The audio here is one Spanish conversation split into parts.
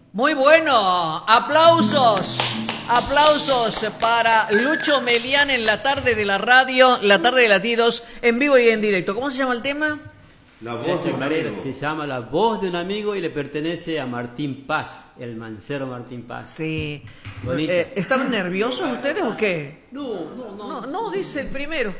Muy bueno, aplausos, aplausos para Lucho Melián en la tarde de la radio, la tarde de Latidos, en vivo y en directo. ¿Cómo se llama el tema? La voz de un amigo. Se llama La voz de un amigo y le pertenece a Martín Paz, el mancero Martín Paz. Sí. Bonito. ¿Están nerviosos ustedes o qué? No. Dice el primero.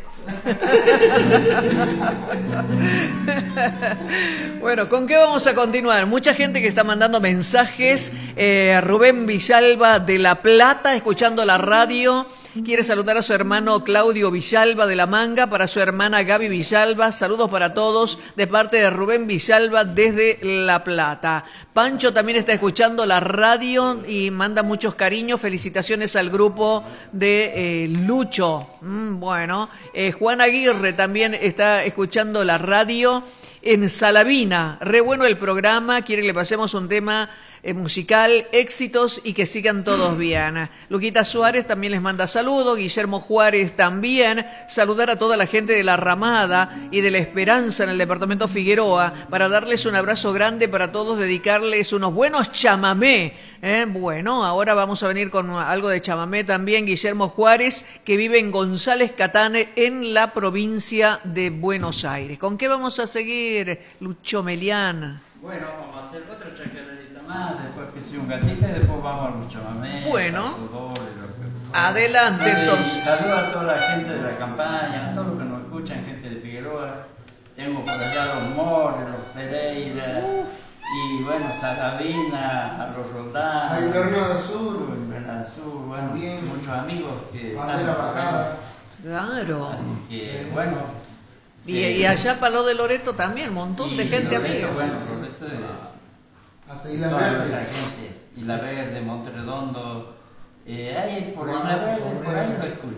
Bueno, ¿con qué vamos a continuar? Mucha gente que está mandando mensajes. Rubén Villalba de La Plata, escuchando la radio. Quiere saludar a su hermano Claudio Villalba de La Manga, para su hermana Gaby Villalba. Saludos para todos de parte de Rubén Villalba desde La Plata. Pancho también está escuchando la radio y manda muchos cariños. Felicitaciones al grupo de Lucho. Bueno, Juan Aguirre también está escuchando la radio en Salavina. Re bueno el programa. Quiere que le pasemos un tema musical, éxitos y que sigan todos bien. Luquita Suárez también les manda saludos. Guillermo Juárez también. Saludar a toda la gente de La Ramada y de La Esperanza en el departamento Figueroa para darles un abrazo grande para todos, dedicarles unos buenos chamamé. Bueno, ahora vamos a venir con algo de chamamé también. Guillermo Juárez, que vive en González Catán, en la provincia de Buenos Aires. ¿Con qué vamos a seguir, Lucho Melián? Bueno, vamos a hacer otra chacarerita más, después que soy un gatito y después vamos a los chamamés. Bueno, que... adelante entonces. Saludos a toda la gente de la campaña, a todos los que nos escuchan, gente de Figueroa. Tengo por allá los Mores, los Pereira, y bueno, Saravina, a los Roldán. Hay Bernardo Sur. Bernardo Sur, bueno, también. muchos amigos que Bandera Bajada. Claro. Así que, bueno. Y allá para lo de Loreto también, un montón de gente amiga. Bueno, Loreto es... Hasta Isla toda Verde. la gente. Isla Verde, Monterredondo. Ahí por Isla Verde, por ahí lo escucho.